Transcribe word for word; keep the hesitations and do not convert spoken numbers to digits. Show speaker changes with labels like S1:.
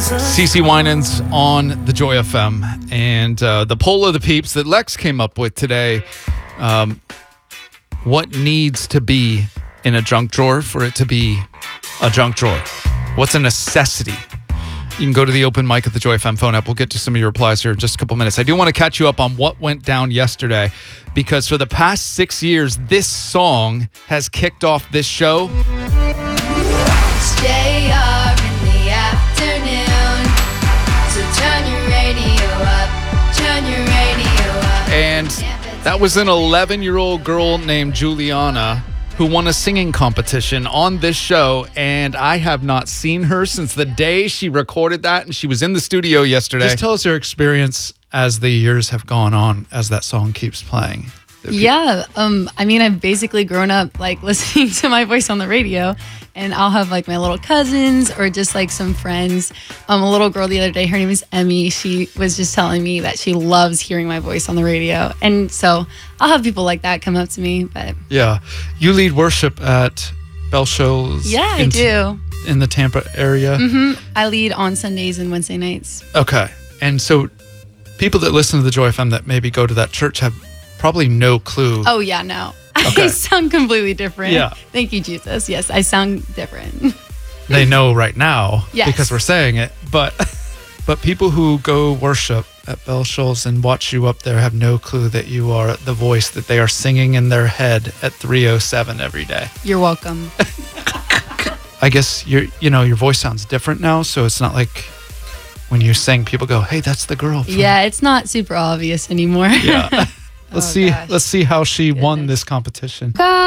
S1: CeCe Winans on the Joy F M. And uh, the poll of the peeps that Lex came up with today, um, what needs to be in a junk drawer for it to be a junk drawer? What's a necessity? You can go to the open mic at the Joy F M phone app. We'll get to some of your replies here in just a couple minutes. I do want to catch you up on what went down yesterday, because for the past six years, this song has kicked off this show.
S2: Stay up in the afternoon, so turn your radio up, turn your radio up.
S1: And that was an eleven-year-old girl named Juliana who won a singing competition on this show, and I have not seen her since the day she recorded that, and she was in the studio yesterday. Just tell us your experience as the years have gone on, as that song keeps playing.
S3: Yeah, um, I mean, I've basically grown up like listening to my voice on the radio, and I'll have like my little cousins or just like some friends. Um, a little girl the other day, her name is Emmy. She was just telling me that she loves hearing my voice on the radio, and so I'll have people like that come up to me. But
S1: yeah, you lead worship at Bell Shows.
S3: Yeah, I
S1: in,
S3: do.
S1: In the Tampa area.
S3: Mm-hmm. I lead on Sundays and Wednesday nights.
S1: Okay, and so people that listen to the Joy F M that maybe go to that church have probably no clue.
S3: Oh, yeah, no.
S1: Okay.
S3: I sound completely different.
S1: Yeah.
S3: Thank you, Jesus. Yes, I sound different.
S1: They know right now
S3: yes.
S1: because we're saying it. But but people who go worship at Bell Shoals and watch you up there have no clue that you are the voice that they are singing in their head at three oh seven every day.
S3: You're welcome.
S1: I guess your you know your voice sounds different now, so it's not like when you sing, people go, "Hey, that's the girl." From-
S3: yeah, it's not super obvious anymore.
S1: Yeah. Let's
S3: oh,
S1: see.
S3: Gosh.
S1: Let's see how she Goodness. won this competition.
S3: God.